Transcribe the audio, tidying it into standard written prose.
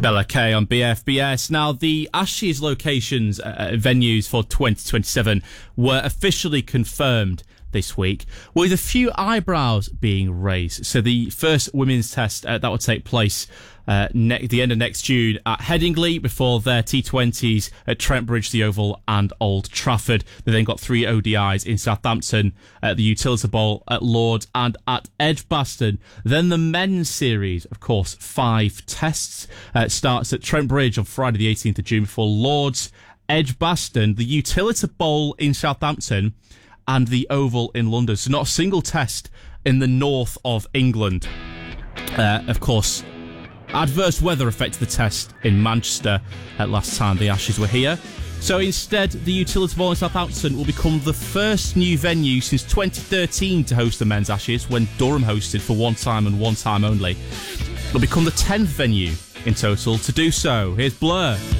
Bella K on BFBS. Now, the Ashes locations, venues for 2027 were officially confirmed this week, with a few eyebrows being raised. So the first women's test that will take place the end of next June at Headingley before their T20s at Trent Bridge, the Oval and Old Trafford. They then got 3 ODIs in Southampton, at the Utility Bowl, at Lords and at Edgbaston. Then the men's series, of course, 5 tests. Starts at Trent Bridge on Friday the 18th of June before Lords, Edgbaston, the Utility Bowl in Southampton and the Oval in London. So not a single test in the north of England. Of course, adverse weather affected the test in Manchester at last time the Ashes were here. So instead, the Utility Bowl in Southampton will become the first new venue since 2013 to host the men's Ashes, when Durham hosted for one time and one time only. It'll become the 10th venue in total to do so. Here's Blur.